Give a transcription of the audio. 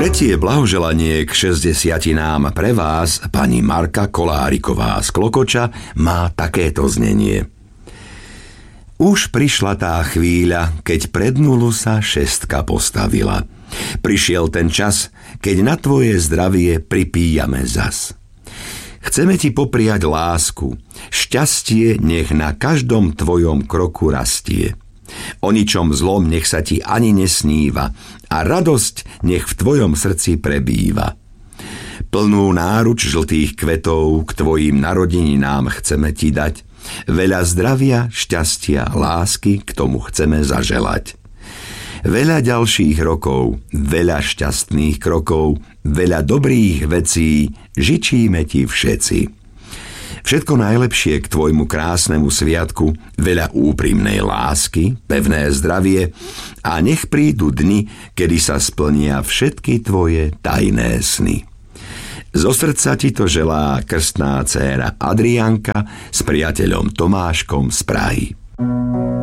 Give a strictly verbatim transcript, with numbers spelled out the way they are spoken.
Tretie blahoželanie k šesťdesiatinám pre vás, pani Marka Koláriková z Klokoča, má takéto znenie. Už prišla tá chvíľa, keď pred nulu sa šestka postavila. Prišiel ten čas, keď na tvoje zdravie pripíjame zas. Chceme ti popriať lásku, šťastie nech na každom tvojom kroku rastie. O ničom zlom nech sa ti ani nesníva a radosť nech v tvojom srdci prebýva. Plnú náruč žltých kvetov k tvojim narodeninám chceme ti dať. Veľa zdravia, šťastia, lásky k tomu chceme zaželať. Veľa ďalších rokov, veľa šťastných krokov, veľa dobrých vecí žičíme ti všetci. Všetko najlepšie k tvojmu krásnemu sviatku, veľa úprimnej lásky, pevné zdravie a nech prídu dni, kedy sa splnia všetky tvoje tajné sny. Zo srdca ti to želá krstná dcéra Adrianka s priateľom Tomáškom z Prahy.